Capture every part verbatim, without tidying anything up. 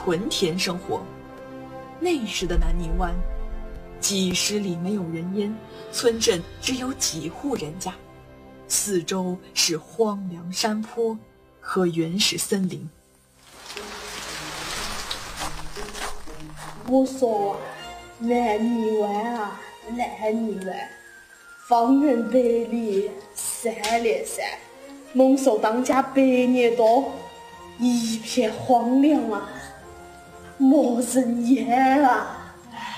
屯田生活。那时的南泥湾，几十里没有人烟，村镇只有几户人家，四周是荒凉山坡和原始森林。 我说啊，南泥湾啊，南泥湾，方圆百里三连山，猛兽当家百年多，一片荒凉啊，没人烟啊！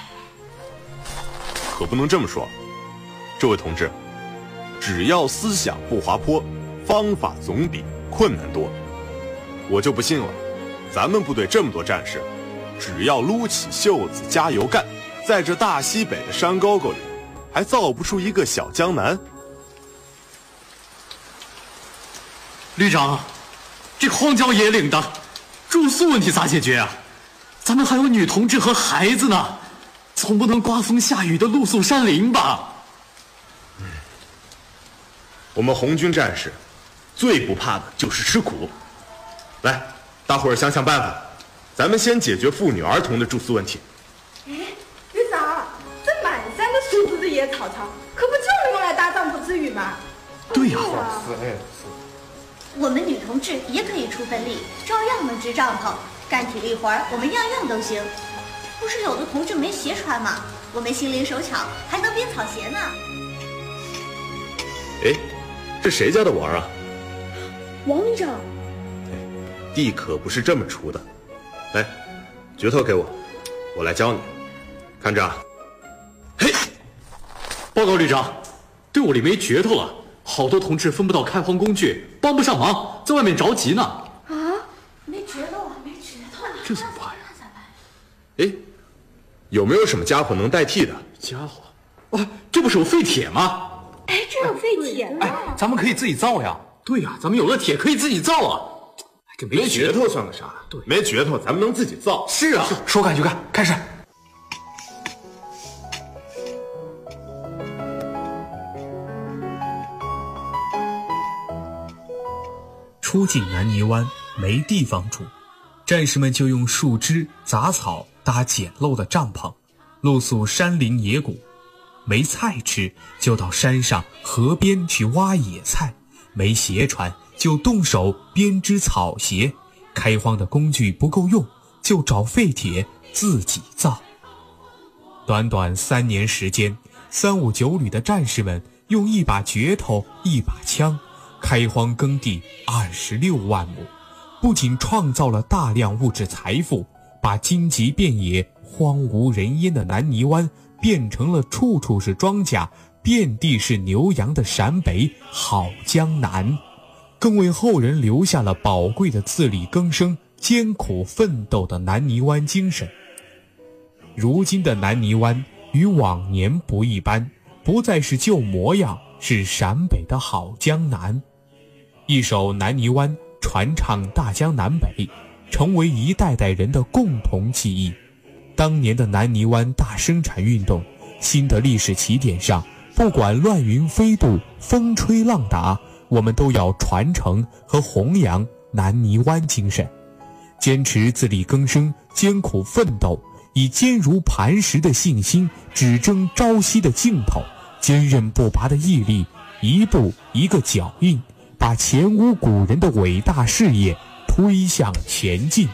可不能这么说，这位同志，只要思想不滑坡，方法总比困难多。我就不信了，咱们部队这么多战士，只要撸起袖子加油干，在这大西北的山沟沟里，还造不出一个小江南。 旅长，这荒郊野岭的住宿问题咋解决啊？咱们还有女同志和孩子呢，总不能刮风下雨的露宿山林吧？ 嗯，我们红军战士最不怕的就是吃苦。来，大伙儿想想办法，咱们先解决妇女儿童的住宿问题。 哎，旅长，这满山的树枝子野草草，可不就是用来搭帐篷遮雨吗？ 对呀、 啊， 我们女同志也可以出份力，照样能支帐篷，干体力活儿，我们样样都行。不是有的同志没鞋穿吗？我们心灵手巧，还能编草鞋呢。 哎，这谁家的娃儿啊？ 王旅长。 地可不是这么锄的。来，镢头给我，我来教你。看着啊。 嘿，报告旅长，队伍里没镢头了，好多同志分不到开荒工具，帮不上忙，在外面着急呢。 啊，没镢头啊，没镢头啊， 这怎么办呀？ 哎，有没有什么家伙能代替的？ 家伙？啊，这不是有废铁吗？ 哎，这有废铁呢。 哎，咱们可以自己造呀。 对呀、啊，咱们有了铁可以自己造啊。这没镢头算个啥？对，没镢头咱们能自己造。 是啊， 说干就干，开始。 出进南泥湾没地方住，战士们就用树枝杂草搭简陋的帐篷，露宿山林野谷。没菜吃就到山上河边去挖野菜，没鞋穿就动手编织草鞋，开荒的工具不够用，就找废铁自己造。短短三年时间，三五九旅的战士们用一把镢头一把枪，开荒耕地二十六万亩，不仅创造了大量物质财富，把荆棘遍野荒无人烟的南泥湾变成了处处是庄稼遍地是牛羊的陕北好江南，更为后人留下了宝贵的自力更生艰苦奋斗的南泥湾精神。如今的南泥湾与往年不一般，不再是旧模样，是陕北的好江南。一首南泥湾传唱大江南北，成为一代代人的共同记忆。当年的南泥湾大生产运动，新的历史起点上，不管乱云飞渡，风吹浪打，我们都要传承和弘扬南泥湾精神，坚持自力更生，艰苦奋斗，以坚如磐石的信心，只争朝夕的劲头，坚韧不拔的毅力，一步一个脚印，把前无古人的伟大事业推向前进。